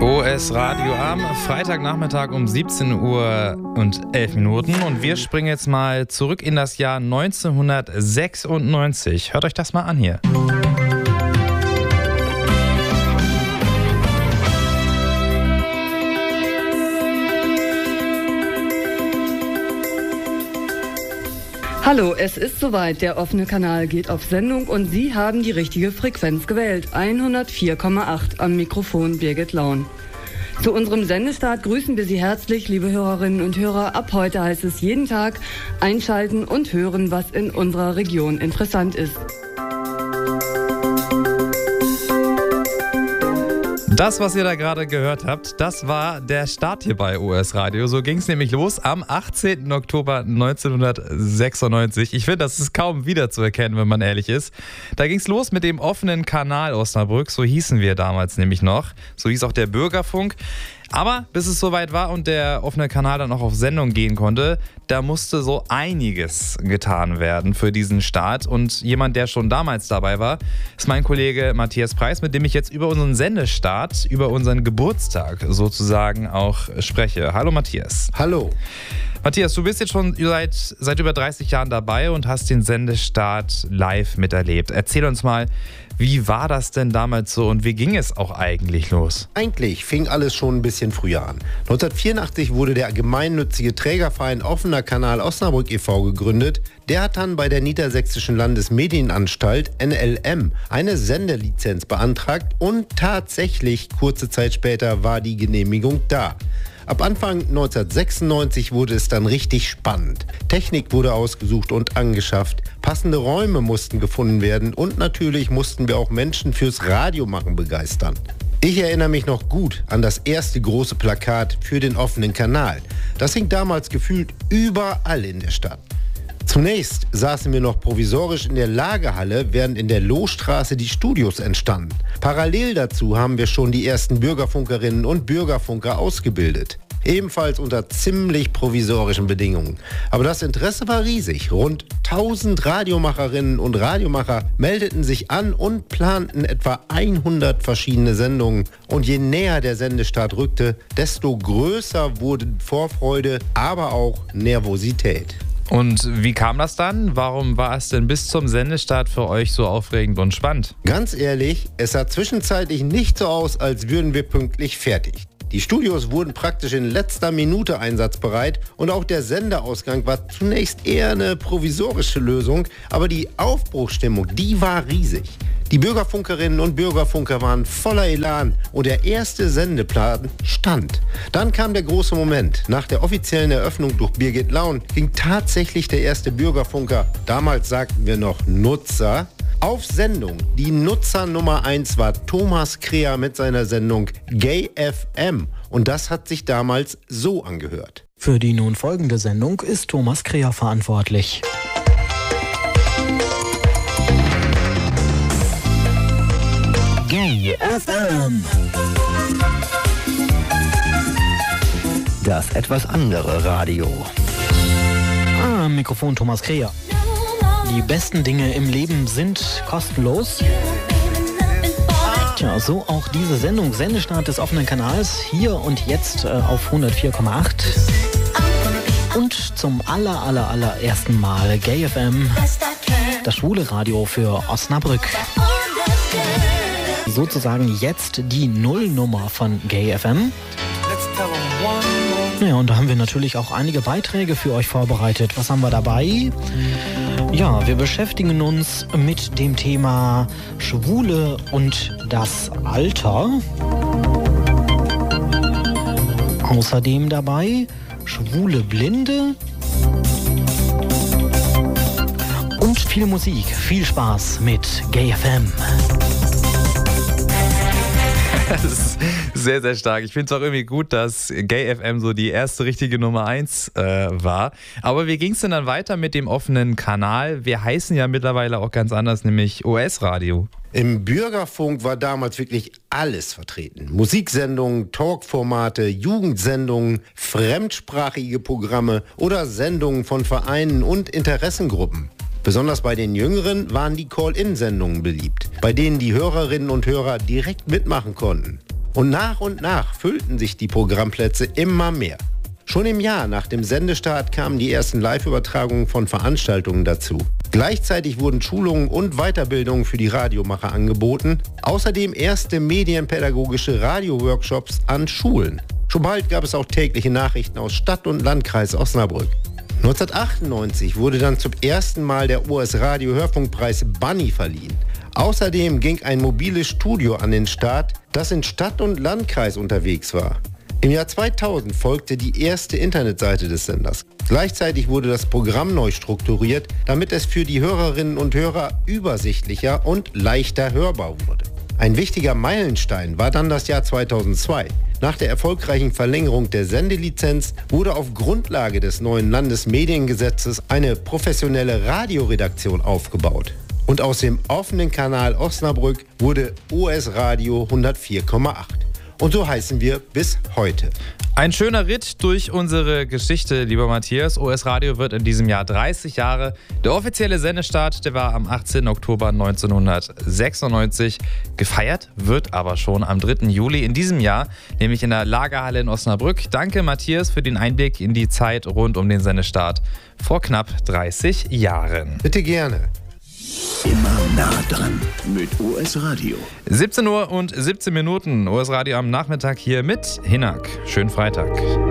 OS Radio am Freitagnachmittag um 17 Uhr und 11 Minuten und wir springen jetzt mal zurück in das Jahr 1996. Hört euch das mal an hier. Hallo, es ist soweit. Der offene Kanal geht auf Sendung und Sie haben die richtige Frequenz gewählt. 104,8 am Mikrofon Birgit Laun. Zu unserem Sendestart grüßen wir Sie herzlich, liebe Hörerinnen und Hörer. Ab heute heißt es jeden Tag einschalten und hören, was in unserer Region interessant ist. Das, was ihr da gerade gehört habt, das war der Start hier bei OS Radio. So ging es nämlich los am 18. Oktober 1996. Ich finde, das ist kaum wiederzuerkennen, wenn man ehrlich ist. Da ging es los mit dem offenen Kanal Osnabrück, so hießen wir damals nämlich noch. So hieß auch der Bürgerfunk. Aber bis es soweit war und der offene Kanal dann auch auf Sendung gehen konnte, da musste so einiges getan werden für diesen Start. Und jemand, der schon damals dabei war, ist mein Kollege Matthias Preis, mit dem ich jetzt über unseren Sendestart, über unseren Geburtstag sozusagen auch spreche. Hallo Matthias. Hallo. Matthias, du bist jetzt schon seit über 30 Jahren dabei und hast den Sendestart live miterlebt. Erzähl uns mal, wie war das denn damals so und wie ging es auch eigentlich los? Eigentlich fing alles schon ein bisschen früher an. 1984 wurde der gemeinnützige Trägerverein Offener Kanal Osnabrück e.V. gegründet. Der hat dann bei der Niedersächsischen Landesmedienanstalt NLM eine Sendelizenz beantragt und tatsächlich kurze Zeit später war die Genehmigung da. Ab Anfang 1996 wurde es dann richtig spannend. Technik wurde ausgesucht und angeschafft, passende Räume mussten gefunden werden und natürlich mussten wir auch Menschen fürs Radiomachen begeistern. Ich erinnere mich noch gut an das erste große Plakat für den offenen Kanal. Das hing damals gefühlt überall in der Stadt. Zunächst saßen wir noch provisorisch in der Lagerhalle, während in der Lohstraße die Studios entstanden. Parallel dazu haben wir schon die ersten Bürgerfunkerinnen und Bürgerfunker ausgebildet. Ebenfalls unter ziemlich provisorischen Bedingungen. Aber das Interesse war riesig. Rund 1000 Radiomacherinnen und Radiomacher meldeten sich an und planten etwa 100 verschiedene Sendungen. Und je näher der Sendestart rückte, desto größer wurde Vorfreude, aber auch Nervosität. Und wie kam das dann? Warum war es denn bis zum Sendestart für euch so aufregend und spannend? Ganz ehrlich, es sah zwischenzeitlich nicht so aus, als würden wir pünktlich fertig. Die Studios wurden praktisch in letzter Minute einsatzbereit und auch der Sendeausgang war zunächst eher eine provisorische Lösung, aber die Aufbruchsstimmung, die war riesig. Die Bürgerfunkerinnen und Bürgerfunker waren voller Elan und der erste Sendeplan stand. Dann kam der große Moment. Nach der offiziellen Eröffnung durch Birgit Laun ging tatsächlich der erste Bürgerfunker, damals sagten wir noch Nutzer, auf Sendung. Die Nutzer Nummer 1 war Thomas Kreher mit seiner Sendung Gay FM. Und das hat sich damals so angehört. Für die nun folgende Sendung ist Thomas Kreher verantwortlich. Gay FM. Das etwas andere Radio. Mikrofon Thomas Kreher. Die besten Dinge im Leben sind kostenlos. Tja, so auch diese Sendung, Sendestart des offenen Kanals, hier und jetzt auf 104,8. Und zum allerersten Mal Gay FM, das schwule Radio für Osnabrück. Sozusagen jetzt die Nullnummer von Gay FM. Ja, und da haben wir natürlich auch einige Beiträge für euch vorbereitet. Was haben wir dabei? Ja, wir beschäftigen uns mit dem Thema Schwule und das Alter. Außerdem dabei schwule Blinde und viel Musik. Viel Spaß mit Gay FM. Das ist sehr, sehr stark. Ich finde es auch irgendwie gut, dass Gay FM so die erste richtige Nummer 1 war. Aber wie ging es denn dann weiter mit dem offenen Kanal? Wir heißen ja mittlerweile auch ganz anders, nämlich OS Radio. Im Bürgerfunk war damals wirklich alles vertreten. Musiksendungen, Talkformate, Jugendsendungen, fremdsprachige Programme oder Sendungen von Vereinen und Interessengruppen. Besonders bei den Jüngeren waren die Call-In-Sendungen beliebt, bei denen die Hörerinnen und Hörer direkt mitmachen konnten. Und nach füllten sich die Programmplätze immer mehr. Schon im Jahr nach dem Sendestart kamen die ersten Live-Übertragungen von Veranstaltungen dazu. Gleichzeitig wurden Schulungen und Weiterbildungen für die Radiomacher angeboten. Außerdem erste medienpädagogische Radio-Workshops an Schulen. Schon bald gab es auch tägliche Nachrichten aus Stadt und Landkreis Osnabrück. 1998 wurde dann zum ersten Mal der OS Radio Hörfunkpreis Bunny verliehen. Außerdem ging ein mobiles Studio an den Start, das in Stadt und Landkreis unterwegs war. Im Jahr 2000 folgte die erste Internetseite des Senders. Gleichzeitig wurde das Programm neu strukturiert, damit es für die Hörerinnen und Hörer übersichtlicher und leichter hörbar wurde. Ein wichtiger Meilenstein war dann das Jahr 2002. Nach der erfolgreichen Verlängerung der Sendelizenz wurde auf Grundlage des neuen Landesmediengesetzes eine professionelle Radioredaktion aufgebaut. Und aus dem offenen Kanal Osnabrück wurde OS Radio 104,8. Und so heißen wir bis heute. Ein schöner Ritt durch unsere Geschichte, lieber Matthias. OS Radio wird in diesem Jahr 30 Jahre. Der offizielle Sendestart, der war am 18. Oktober 1996. Gefeiert wird aber schon am 3. Juli in diesem Jahr, nämlich in der Lagerhalle in Osnabrück. Danke, Matthias, für den Einblick in die Zeit rund um den Sendestart vor knapp 30 Jahren. Bitte gerne. Immer nah dran mit OS Radio. 17 Uhr und 17 Minuten. OS Radio am Nachmittag hier mit Hinak. Schönen Freitag.